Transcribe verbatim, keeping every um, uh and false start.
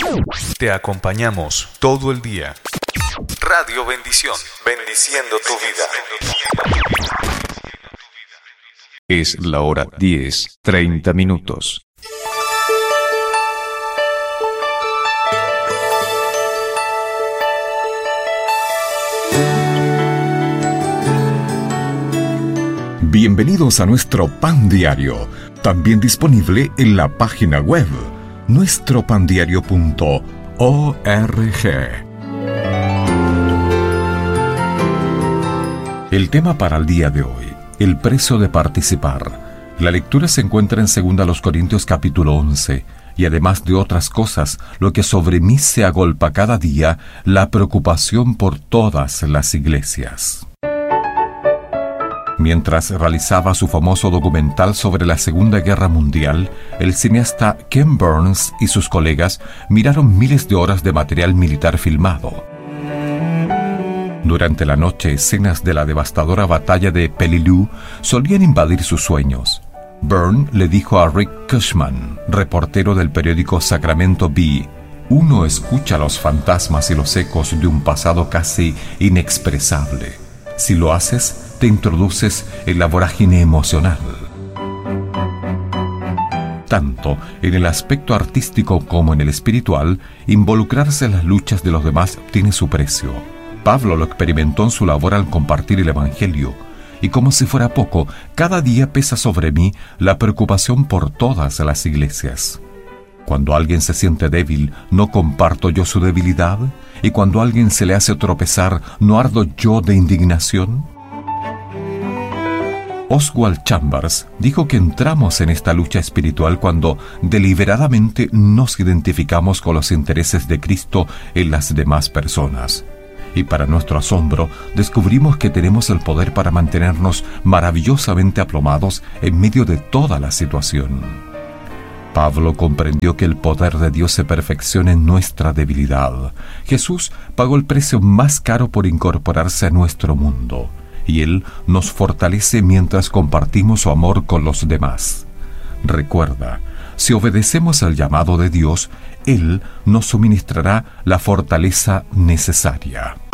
Te acompañamos todo el día. Radio Bendición, bendiciendo tu vida. Es la hora diez, treinta minutos. Bienvenidos a nuestro Pan Diario, también disponible en la página web nuestro pan diario punto org. El tema para el día de hoy: el precio de participar. La lectura se encuentra en dos Corintios capítulo once, y además de otras cosas, lo que sobre mí se agolpa cada día, la preocupación por todas las iglesias. Mientras realizaba su famoso documental sobre la Segunda Guerra Mundial, el cineasta Ken Burns y sus colegas miraron miles de horas de material militar filmado. Durante la noche, escenas de la devastadora batalla de Peleliu solían invadir sus sueños. Burns le dijo a Rick Cushman, reportero del periódico Sacramento Bee: uno escucha los fantasmas y los ecos de un pasado casi inexpresable. Si lo haces, te introduces en la vorágine emocional. Tanto en el aspecto artístico como en el espiritual, involucrarse en las luchas de los demás tiene su precio. Pablo lo experimentó en su labor al compartir el Evangelio, y como si fuera poco, cada día pesa sobre mí la preocupación por todas las iglesias. Cuando alguien se siente débil, ¿no comparto yo su debilidad? Y cuando a alguien se le hace tropezar, ¿no ardo yo de indignación? Oswald Chambers dijo que entramos en esta lucha espiritual cuando deliberadamente nos identificamos con los intereses de Cristo en las demás personas. Y para nuestro asombro, descubrimos que tenemos el poder para mantenernos maravillosamente aplomados en medio de toda la situación. Pablo comprendió que el poder de Dios se perfecciona en nuestra debilidad. Jesús pagó el precio más caro por incorporarse a nuestro mundo, y Él nos fortalece mientras compartimos su amor con los demás. Recuerda, si obedecemos al llamado de Dios, Él nos suministrará la fortaleza necesaria.